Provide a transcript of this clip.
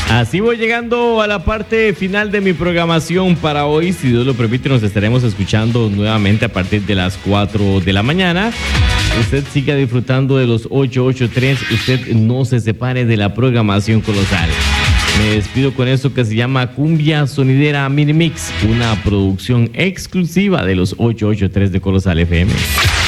Así voy llegando a la parte final de mi programación para hoy. Si Dios lo permite, nos estaremos escuchando nuevamente a partir de las 4 de la mañana. Usted siga disfrutando de los 883. Usted no se separe de la programación colosal. Me despido con esto que se llama Cumbia Sonidera Mini Mix, una producción exclusiva de los 883 de Colosal FM.